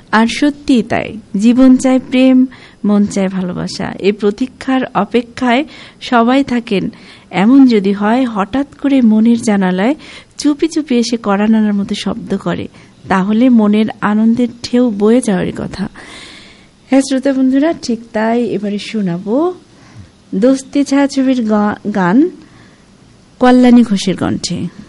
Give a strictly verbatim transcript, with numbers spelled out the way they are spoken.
আর সত্যি তাই, জীবন চায় প্রেম, মন চায় ভালোবাসা। এই প্রতীক্ষার অপেক্ষায় সবাই থাকেন। এমন যদি হয় হঠাৎ করে মনের জানালায় চুপি চুপি এসে কড়া নাড়ার মতো শব্দ করে, তাহলে মনের আনন্দের ঢেউ বয়ে যাওয়ার কথা। হ্যাঁ শ্রোতা বন্ধুরা, ঠিক তাই। এবারে শোনাবো দোস্তি ছায়াছবির গান কল্যাণী ঘোষের কণ্ঠে।